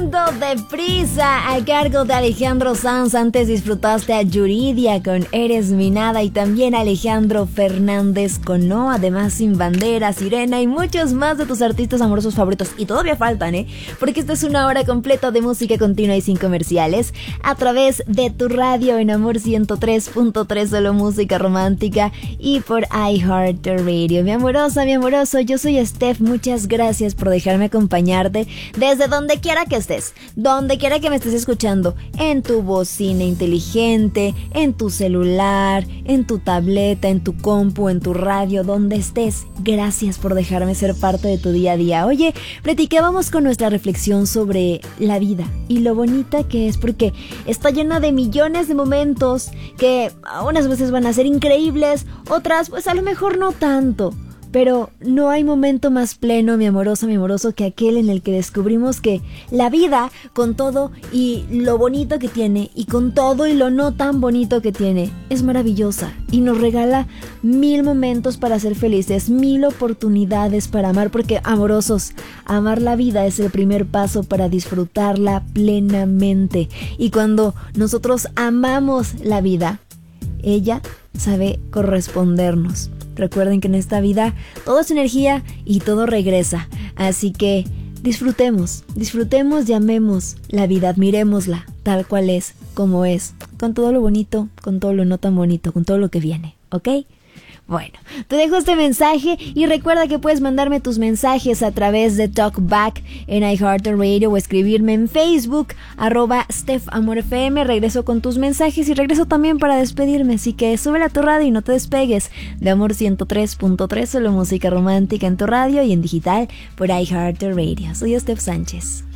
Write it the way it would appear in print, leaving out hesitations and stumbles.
Ando deprisa a cargo de Alejandro Sanz. Antes disfrutaste a Yuridia con Eres mi nada y también Alejandro Fernández con No, además Sin Bandera, Sirena y muchos más de tus artistas amorosos favoritos. Y todavía faltan, porque esta es una hora completa de música continua y sin comerciales a través de tu radio en Amor 103.3, solo música romántica, y por iHeartRadio. Mi amorosa, mi amoroso, yo soy Steph. Muchas gracias por dejarme acompañarte desde donde quiera que estés, donde quiera que me estés escuchando, en tu bocina inteligente, en tu celular, en tu tableta, en tu compu, en tu radio, donde estés. Gracias por dejarme ser parte de tu día a día. Oye, platicábamos con nuestra reflexión sobre la vida y lo bonita que es, porque está llena de millones de momentos que unas veces van a ser increíbles, otras pues a lo mejor no tanto. Pero no hay momento más pleno, mi amorosa, mi amoroso, que aquel en el que descubrimos que la vida, con todo y lo bonito que tiene, y con todo y lo no tan bonito que tiene, es maravillosa y nos regala 1000 momentos para ser felices, 1000 oportunidades para amar, porque, amorosos, amar la vida es el primer paso para disfrutarla plenamente. Y cuando nosotros amamos la vida, ella sabe correspondernos. Recuerden que en esta vida todo es energía y todo regresa. Así que disfrutemos y amemos la vida, admirémosla tal cual es, como es, con todo lo bonito, con todo lo no tan bonito, con todo lo que viene, ¿ok? Bueno, te dejo este mensaje y recuerda que puedes mandarme tus mensajes a través de Talkback en iHeartRadio o escribirme en Facebook, @StephAmorFM. Regreso con tus mensajes y regreso también para despedirme, así que súbela a tu radio y no te despegues de Amor 103.3, solo música romántica en tu radio y en digital por iHeartRadio. Soy Steph Sánchez.